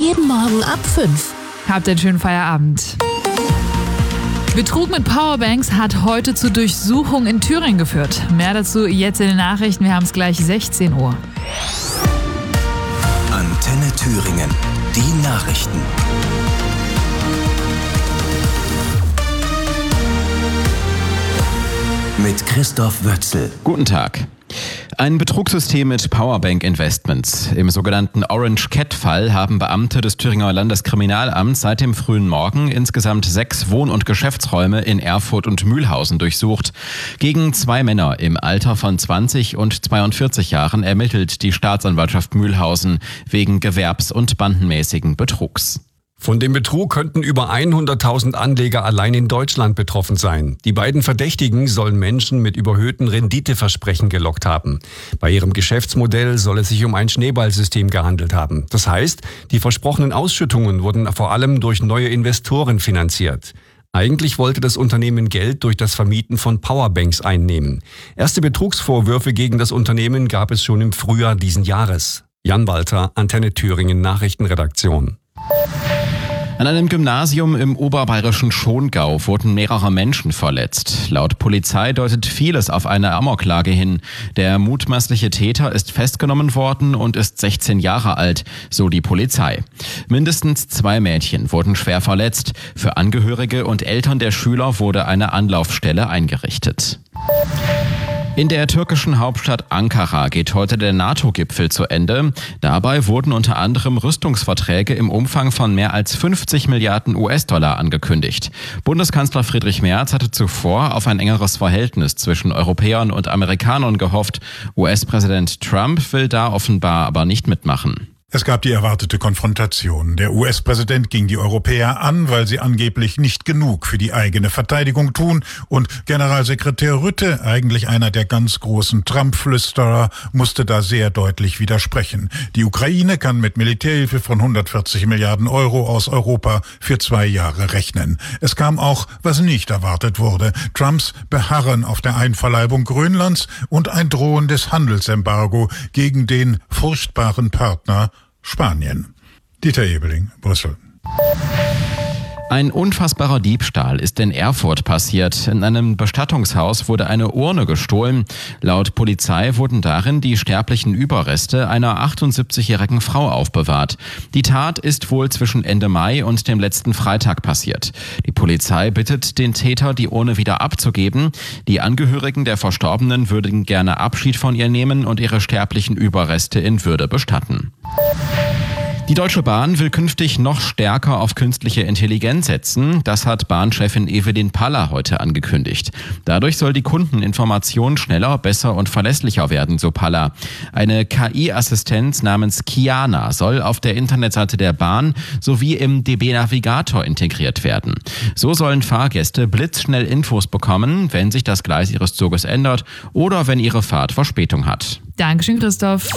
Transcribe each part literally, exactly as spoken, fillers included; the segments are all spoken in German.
Jeden Morgen ab fünf. Habt einen schönen Feierabend. Betrug mit Powerbanks hat heute zu Durchsuchung in Thüringen geführt. Mehr dazu jetzt in den Nachrichten. Wir haben es gleich sechzehn Uhr. Antenne Thüringen. Die Nachrichten. Mit Christoph Wötzel. Guten Tag. Ein Betrugssystem mit Powerbank-Investments. Im sogenannten Orange Cat-Fall haben Beamte des Thüringer Landeskriminalamts seit dem frühen Morgen insgesamt sechs Wohn- und Geschäftsräume in Erfurt und Mühlhausen durchsucht. Gegen zwei Männer im Alter von zwanzig und zweiundvierzig Jahren ermittelt die Staatsanwaltschaft Mühlhausen wegen gewerbs- und bandenmäßigen Betrugs. Von dem Betrug könnten über hunderttausend Anleger allein in Deutschland betroffen sein. Die beiden Verdächtigen sollen Menschen mit überhöhten Renditeversprechen gelockt haben. Bei ihrem Geschäftsmodell soll es sich um ein Schneeballsystem gehandelt haben. Das heißt, die versprochenen Ausschüttungen wurden vor allem durch neue Investoren finanziert. Eigentlich wollte das Unternehmen Geld durch das Vermieten von Powerbanks einnehmen. Erste Betrugsvorwürfe gegen das Unternehmen gab es schon im Frühjahr diesen Jahres. Jan Walter, Antenne Thüringen Nachrichtenredaktion. An einem Gymnasium im oberbayerischen Schongau wurden mehrere Menschen verletzt. Laut Polizei deutet vieles auf eine Amoklage hin. Der mutmaßliche Täter ist festgenommen worden und ist sechzehn Jahre alt, so die Polizei. Mindestens zwei Mädchen wurden schwer verletzt. Für Angehörige und Eltern der Schüler wurde eine Anlaufstelle eingerichtet. In der türkischen Hauptstadt Ankara geht heute der NATO-Gipfel zu Ende. Dabei wurden unter anderem Rüstungsverträge im Umfang von mehr als fünfzig Milliarden U S-Dollar angekündigt. Bundeskanzler Friedrich Merz hatte zuvor auf ein engeres Verhältnis zwischen Europäern und Amerikanern gehofft. U S-Präsident Trump will da offenbar aber nicht mitmachen. Es gab die erwartete Konfrontation. Der U S-Präsident ging die Europäer an, weil sie angeblich nicht genug für die eigene Verteidigung tun. Und Generalsekretär Rutte, eigentlich einer der ganz großen Trump-Flüsterer, musste da sehr deutlich widersprechen. Die Ukraine kann mit Militärhilfe von hundertvierzig Milliarden Euro aus Europa für zwei Jahre rechnen. Es kam auch, was nicht erwartet wurde: Trumps Beharren auf der Einverleibung Grönlands und ein drohendes Handelsembargo gegen den furchtbaren Partner Spanien. Dieter Ebeling, Brüssel. Ein unfassbarer Diebstahl ist in Erfurt passiert. In einem Bestattungshaus wurde eine Urne gestohlen. Laut Polizei wurden darin die sterblichen Überreste einer achtundsiebzigjährigen Frau aufbewahrt. Die Tat ist wohl zwischen Ende Mai und dem letzten Freitag passiert. Die Polizei bittet den Täter, die Urne wieder abzugeben. Die Angehörigen der Verstorbenen würden gerne Abschied von ihr nehmen und ihre sterblichen Überreste in Würde bestatten. Die Deutsche Bahn will künftig noch stärker auf künstliche Intelligenz setzen. Das hat Bahnchefin Evelyn Paller heute angekündigt. Dadurch soll die Kundeninformation schneller, besser und verlässlicher werden, so Paller. Eine K I-Assistenz namens Kiana soll auf der Internetseite der Bahn sowie im D B-Navigator integriert werden. So sollen Fahrgäste blitzschnell Infos bekommen, wenn sich das Gleis ihres Zuges ändert oder wenn ihre Fahrt Verspätung hat. Dankeschön, Christoph.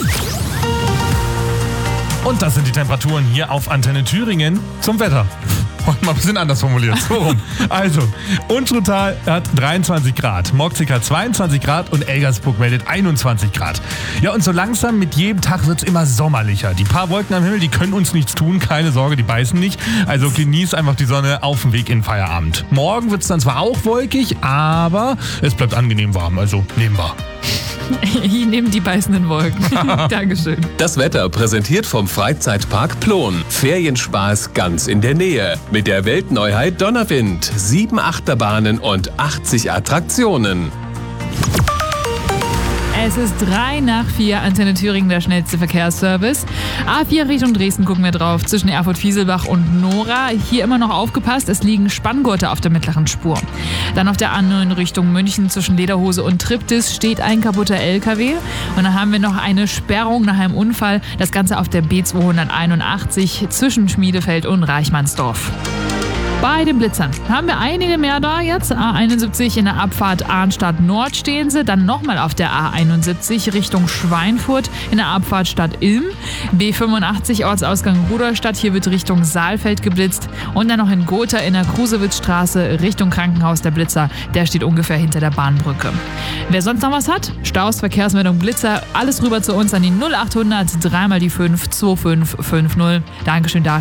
Und das sind die Temperaturen hier auf Antenne Thüringen zum Wetter. Heute mal ein bisschen anders formuliert. So rum. Also, Unstruttal hat dreiundzwanzig Grad, Moxika zweiundzwanzig Grad und Elgersburg meldet einundzwanzig Grad. Ja, und so langsam mit jedem Tag wird es immer sommerlicher. Die paar Wolken am Himmel, die können uns nichts tun, keine Sorge, die beißen nicht. Also genießt einfach die Sonne auf dem Weg in den Feierabend. Morgen wird es dann zwar auch wolkig, aber es bleibt angenehm warm, also nehmen wir. Ich nehme die beißenden Wolken. Dankeschön. Das Wetter präsentiert vom Freizeitpark Plon. Ferienspaß ganz in der Nähe. Mit der Weltneuheit Donnerwind. Sieben Achterbahnen und achtzig Attraktionen. Es ist drei nach vier, Antenne Thüringen, der schnellste Verkehrsservice. A vier Richtung Dresden gucken wir drauf, zwischen Erfurt-Fieselbach und Nora. Hier immer noch aufgepasst, es liegen Spanngurte auf der mittleren Spur. Dann auf der A neun Richtung München zwischen Lederhose und Triptis steht ein kaputter L K W. Und dann haben wir noch eine Sperrung nach einem Unfall. Das Ganze auf der B zweihunderteinundachtzig zwischen Schmiedefeld und Reichmannsdorf. Bei den Blitzern haben wir einige mehr da jetzt. A einundsiebzig in der Abfahrt Arnstadt Nord stehen sie. Dann nochmal auf der A einundsiebzig Richtung Schweinfurt in der Abfahrt Stadt Ilm. B fünfundachtzig Ortsausgang Rudolstadt. Hier wird Richtung Saalfeld geblitzt. Und dann noch in Gotha in der Krusewitzstraße Richtung Krankenhaus der Blitzer. Der steht ungefähr hinter der Bahnbrücke. Wer sonst noch was hat? Staus, Verkehrsmeldung, Blitzer. Alles rüber zu uns an die null achthundert drei mal die fünf zwei fünf fünf null. Dankeschön dafür.